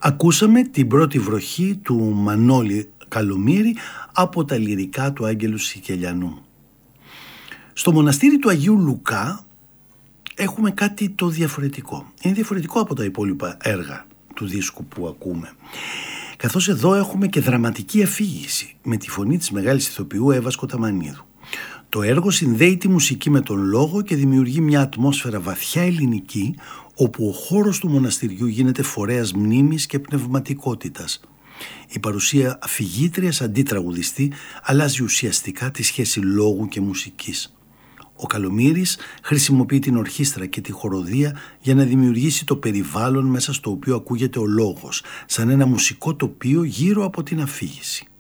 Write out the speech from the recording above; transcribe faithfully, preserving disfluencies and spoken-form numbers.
Ακούσαμε την πρώτη βροχή του Μανώλη Καλομήρη από τα λυρικά του Άγγελου Σικελιανού. Στο μοναστήρι του Αγίου Λουκά έχουμε κάτι το διαφορετικό. Είναι διαφορετικό από τα υπόλοιπα έργα του δίσκου που ακούμε. Καθώς εδώ έχουμε και δραματική αφήγηση με τη φωνή της μεγάλης ηθοποιού Εύας Κοταμανίδου. Το έργο συνδέει τη μουσική με τον λόγο και δημιουργεί μια ατμόσφαιρα βαθιά ελληνική, όπου ο χώρος του μοναστηριού γίνεται φορέας μνήμης και πνευματικότητας. Η παρουσία αφηγήτριας αντί τραγουδιστή αλλάζει ουσιαστικά τη σχέση λόγου και μουσικής. Ο Καλομήρης χρησιμοποιεί την ορχήστρα και τη χοροδία για να δημιουργήσει το περιβάλλον μέσα στο οποίο ακούγεται ο λόγος, σαν ένα μουσικό τοπίο γύρω από την αφήγηση.